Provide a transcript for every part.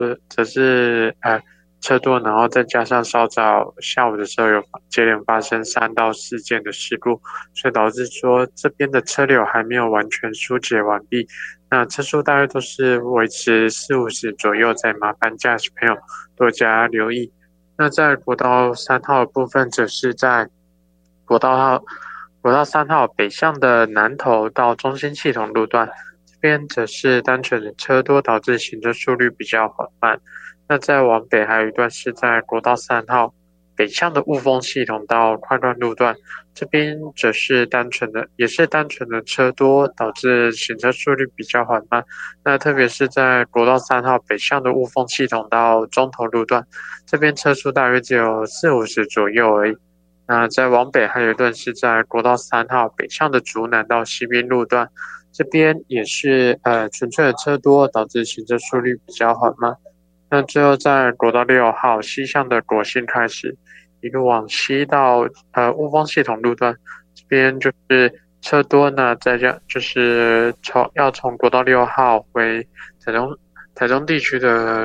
则是车多，然后再加上稍早下午的时候有接连发生3到4件的事故，所以导致说这边的车流还没有完全疏解完毕。那车速大约都是维持40-50左右，再麻烦驾驶朋友多加留意。那在国道3号的部分，则是在国道3号北向的南投到中心系统路段，这边则是单纯的车多导致行车速率比较缓慢。那再往北还有一段是在国道3号北向的雾峰系统到快段路段，这边则是也是单纯的车多导致行车速率比较缓慢。那特别是在国道3号北向的雾峰系统到中投路段，这边车速大约只有40-50左右而已。那再往北还有一段是在国道3号北向的竹南到西滨路段，这边也是纯粹的车多导致行车速率比较缓慢。那最后在国道6号西向的国信开始，一路往西到雾峰系统路段，这边就是车多呢，再加就是要从国道6号回台中地区的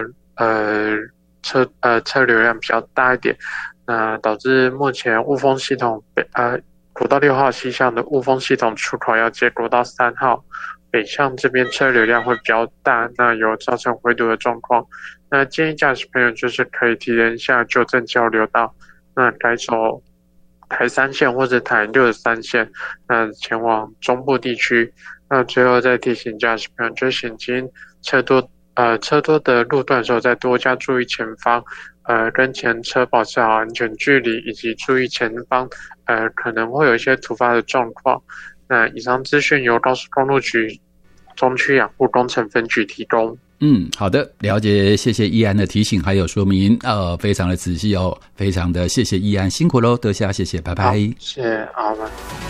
车流量比较大一点，那导致目前雾峰系统国道6号西向的雾峰系统出口要接国道3号北向这边车流量会比较大，那有造成回堵的状况。那建议驾驶朋友就是可以提前一下纠正交流道，那改走台3线或者台63线，那前往中部地区。那最后再提醒驾驶朋友，就行经车多的路段的时候，再多加注意前方，跟前车保持好安全距离，以及注意前方可能会有一些突发的状况。那以上资讯由高速公路局中区养护工程分局提供。 好的，了解，谢谢易安的提醒还有说明，非常的仔细哦，非常的谢谢易安，辛苦咯，德夏，谢谢，拜拜。 谢谢阿文。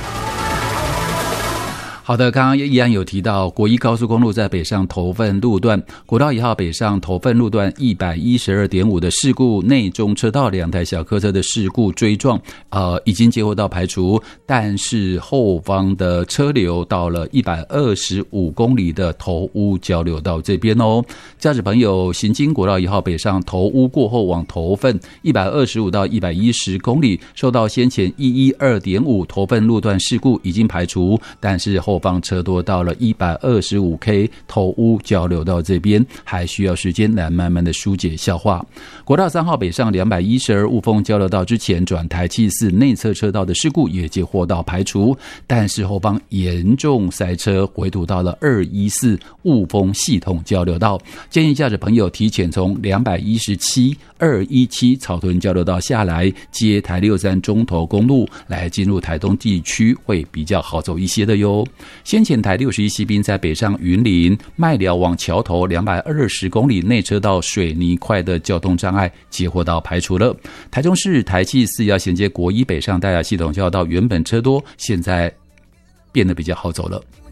好的，刚刚易安有提到国一高速公路在北上头份路段，国道1号北上头份路段 112.5 的事故，内中车道2台小客车的事故追撞，已经接获到排除，但是后方的车流到了125公里的头屋交流道这边哦。驾驶朋友行经国道1号北上头屋过后往头份125到110公里，受到先前112.5头份路段事故已经排除，但是后方车多到了125K 头屋交流道这边，还需要时间来慢慢的疏解消化。国道3号北上212雾峰交流道之前转台气4内侧车道的事故也接获到排除，但是后方严重塞车，回堵到了214雾峰系统交流道，建议驾驶朋友提前从217、217草屯交流道下来，接台63中投公路来进入台东地区会比较好走一些的哟。先前台61西滨在北上云林麦寮往桥头220公里内车道水泥块的交通障碍接获到排除了。台中市台气4要衔接国一北上大雅系统交流道原本车多，现在变得比较好走了。